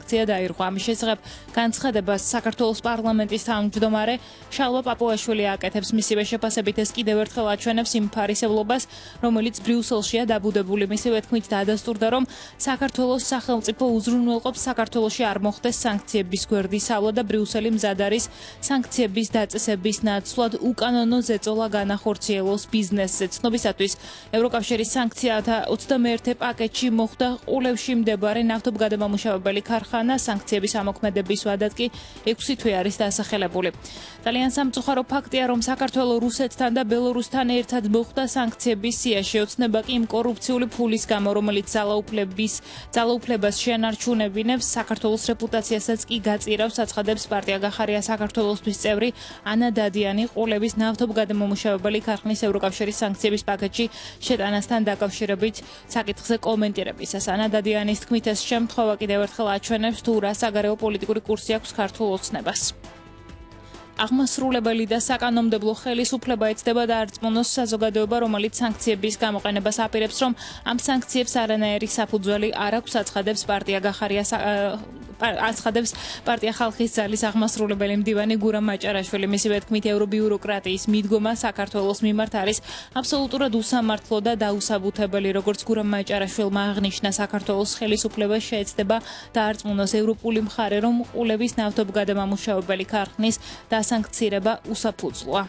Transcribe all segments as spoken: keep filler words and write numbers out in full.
სანქცია დაირღვა. ამის შესახებ განცხადებას საქართველოს პარლამენტის თავმჯდომარე შალვა პაპუაშვილი აკეთებს. მისივე შეფასებით ეს კიდევ ერთხელ აჩვენებს იმ ფარისევლობას, რომელიც ბრიუსელშია დაბუდებული. მისივე თქმით დაადასტურდა, რომ საქართველოს სახელმწიფო უზრუნველყოფს საქართველოში არ მოხდეს სანქციების გვერდისავლა და ბრიუსელი მზად არის სანქციების დაწესების ნაცვლად უკანონო ზეწოლა განახორციელოს ბიზნესზე. ცნობისათვის ევროკავშირის სანქციათა ოცდამეერთე პაკეტში მოხვდა ყულევში მდებარე ნავთობგადამამუშავებელი ქარხანა, სანქციების ამოქმედების ვადად კი ექვსი თვე არის დასახელებული. ძალიან სამწუხარო ფაქტია, რომ საქართველოს რუსეთთან და ბელორუსთან ერთად მოხვდა სანქციების სიაში. ოცნება კი იმ კორუფციული ფულის გამო, რომელიც ძალაუფლების ძალაუფლებას შეანარჩუნებინებს, საქართველოს რეპუტაციასაც კი გაწირავს, აცხადებს პარტია გახარია საქართველოსთვის წევრი ანა დადიანი ყულევის ნავთობგადამამუშავებელი ქარხნის ევროკავშირის სანქციების პაკეტში შეტანასთან დაკავშირებით საკითხზე კომენტირებისას. ანა დადიანის თქმით, ეს შემთხვევა კიდევ ერთხელ აჩვენებს თუ რა საგარეო პოლიტიკური კურსი აქვს ქართულ ოცნებას. აღმასრულებელი და საკანონმდებლო ხელისუფლება ეცდება დაარწმუნოს საზოგადოება, რომელიც სანქციების გამოყენებას აპირებს, რომ ამ სანქციებს არანაირი საფუძველი არ აქვს, აცხადებს პარტია გახარია აცხადებს პარტია ხალხის ძალის აღმასრულებელი მდივანი გურამ მაჭარაშვილი. მისივე თქმით, ევრობიუროკრატიის მიდგომა საქართველოს მიმართ არის აბსოლუტურად უსამართლო და დაუსაბუთებელი. როგორც გურამ მაჭარაშვილმა აღნიშნა, საქართველოს ხელისუფლება შეეცდება დაარწმუნოს ევროპული მხარე, რომ ყულევის ნავთობგადამამუშავებელი ქარხნის დასანქცირება უსაფუძვლოა.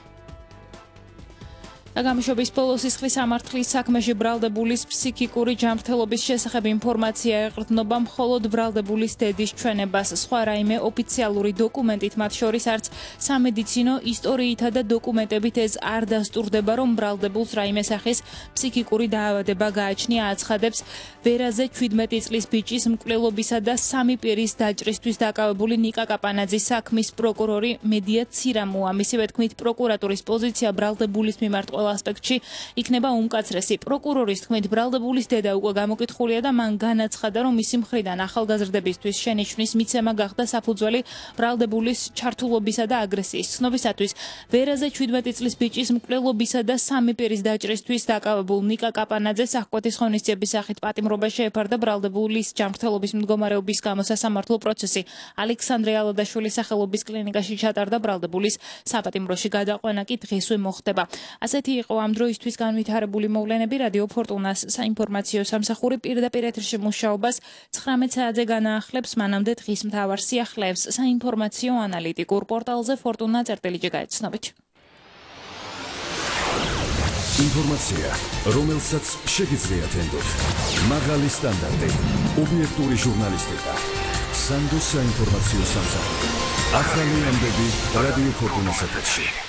გამიშობის ბოლოს სისხლის სამართლის საქმეში ბრალდებულის ფსიქიკური ჯანმრთელობის შესახებ ინფორმაცია ეყრდნობა მხოლოდ ბრალდებულის დედის ჩვენებას. სხვა რაიმე ოფიციალური დოკუმენტით, მათ შორის არც სამედიცინო ისტორიითა და დოკუმენტებით ეს არ დასტურდება, რომ ბრალდებულს რაიმე სახის ფსიქიკური დაავადება გააჩნია, აცხადებს ვერაზე ჩვიდმეტი წლის ბიჭის მკვლელობისა და სამი პირის დაჭრისთვის დაკავებული ნიკა კაპანაძის საქმის პროკურორი მედია ცირამუა. მისივე თქმით, პროკურატურის პოზიცია ბრალდებულის მიმართ ყველა ასპექტში იქნება უმკაცრესი. პროკურორის თქმით, ბრალდებულის დედა უკვე გამოკითხულია და მან განაცხადა, რომ მისი მხრიდან ახალგაზრდებისთვის შენიშვნის მიცემა გახდა საფუძველი ბრალდებულის ჩართულობისა და აგრესიის. ცნობისათვის, ვერაზე ჩვიდმეტი წლის ბიჭის მკვლელობისა და სამი პირის დაჭრისთვის დაკავებულ ნიკა კაპანაძეს აღკვეთის ღონისძიების სახით პატიმრობა შეეფარდა. ბრალდებულის ჯანმრთელობის მდგომარეობის გამო სასამართლო პროცესი ალექსანდრე ალადაშვილის სახელობის კლინიკაში ჩატარდა. ბრალდებულის საპატიმროში გადაყვანა კი დღესვე მოხდება. ასეთი იყო ამ დროისთვის განვითარებული მოვლენები. რადიო ფორტუნას საინფორმაციო სამსახური პირდაპირ ეთერში მუშაობას ცხრამეტ საათზე განაახლებს. მანამდე დღის მთავარ სიახლეებს საინფორმაციო ანალიტიკურ პორტალზე ფორტუნა წერტილიჯი გაეცნობით. ინფორმაცია, რომელსაც შეგიძლიათ ენდოთ. მაღალი სტანდარტი, ობიექტური ჟურნალისტიკა. სანდოს საინფორმაციო სამსახური. ახალი ამბები რადიო ფორტუნას ეთერში.